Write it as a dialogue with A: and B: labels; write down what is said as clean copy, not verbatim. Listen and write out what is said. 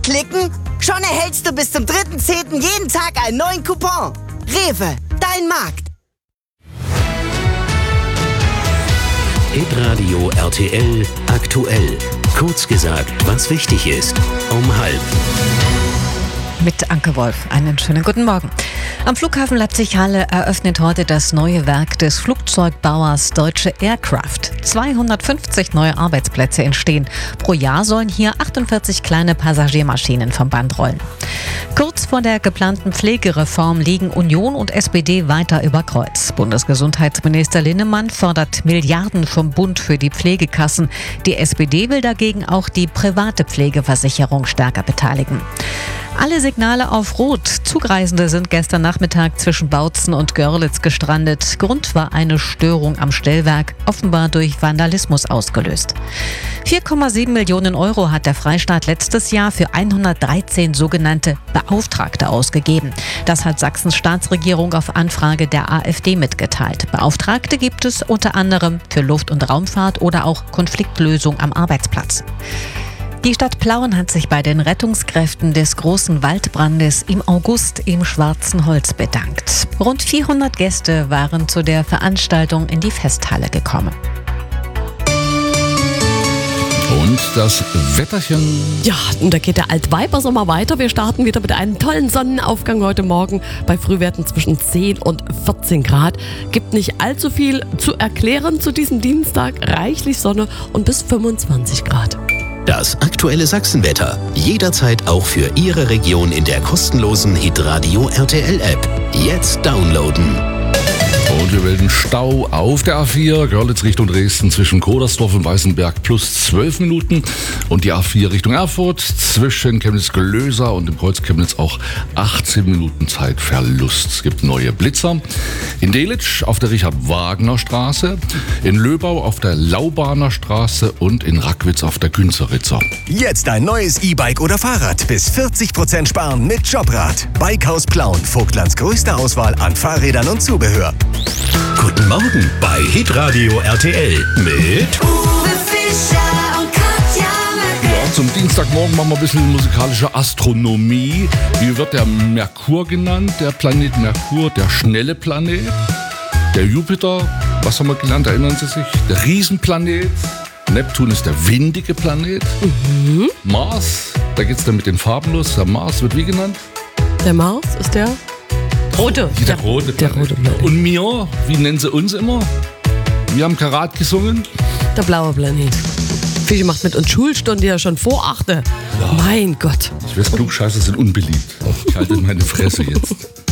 A: klicken, schon erhältst du bis zum 3.10. jeden Tag einen neuen Coupon. Rewe, dein Markt.
B: Hitradio RTL aktuell. Kurz gesagt, was wichtig ist. Um 12:30.
C: Mit Anke Wolf. Einen schönen guten Morgen. Am Flughafen Leipzig-Halle eröffnet heute das neue Werk des Flugzeugbauers Deutsche Aircraft. 250 neue Arbeitsplätze entstehen. Pro Jahr sollen hier 48 kleine Passagiermaschinen vom Band rollen. Kurz vor der geplanten Pflegereform liegen Union und SPD weiter über Kreuz. Bundesgesundheitsminister Linnemann fordert Milliarden vom Bund für die Pflegekassen. Die SPD will dagegen auch die private Pflegeversicherung stärker beteiligen. Alle Signale auf Rot. Zugreisende sind gestern Nachmittag zwischen Bautzen und Görlitz gestrandet. Grund war eine Störung am Stellwerk, offenbar durch Vandalismus ausgelöst. 4,7 Millionen Euro hat der Freistaat letztes Jahr für 113 sogenannte Beauftragte ausgegeben. Das hat Sachsens Staatsregierung auf Anfrage der AfD mitgeteilt. Beauftragte gibt es unter anderem für Luft- und Raumfahrt oder auch Konfliktlösung am Arbeitsplatz. Die Stadt Plauen hat sich bei den Rettungskräften des großen Waldbrandes im August im Schwarzen Holz bedankt. Rund 400 Gäste waren zu der Veranstaltung in die Festhalle gekommen.
D: Und das Wetterchen.
E: Ja, und da geht der Altweibersommer weiter. Wir starten wieder mit einem tollen Sonnenaufgang heute Morgen bei Frühwerten zwischen 10 und 14 Grad. Gibt nicht allzu viel zu erklären zu diesem Dienstag. Reichlich Sonne und bis 25 Grad.
B: Das aktuelle Sachsenwetter. Jederzeit auch für Ihre Region in der kostenlosen Hitradio RTL App. Jetzt downloaden.
D: Und wir melden Stau auf der A4, Görlitz Richtung Dresden zwischen Kodersdorf und Weißenberg plus 12 Minuten. Und die A4 Richtung Erfurt zwischen Chemnitz-Gelösa und dem Kreuz Chemnitz auch 18 Minuten Zeitverlust. Es gibt neue Blitzer. In Delitzsch auf der Richard-Wagner-Straße, in Löbau auf der Laubaner Straße und in Rackwitz auf der Günzeritzer.
F: Jetzt ein neues E-Bike oder Fahrrad. Bis 40% sparen mit Jobrad. Bikehaus Plauen. Vogtlands größte Auswahl an Fahrrädern und Zubehör.
B: Guten Morgen bei Hitradio RTL mit
G: Uwe Fischer und Katja Möcke.
D: Ja, zum Dienstagmorgen machen wir ein bisschen musikalische Astronomie. Wie wird der Merkur genannt? Der Planet Merkur, der schnelle Planet. Der Jupiter, was haben wir gelernt? Erinnern Sie sich? Der Riesenplanet. Neptun ist der windige Planet. Mars, da geht es dann mit den Farben los. Der Mars wird wie genannt?
E: Der Mars ist der rote.
D: Der rote Planet. Und mir, wie nennen sie uns immer? Wir haben Karat gesungen.
E: Der blaue Planet. Fischi macht mit uns Schulstunde ja schon vor 8. Ja. Mein Gott.
D: Ich weiß, Klugscheißer sind unbeliebt. Ich halte meine Fresse jetzt.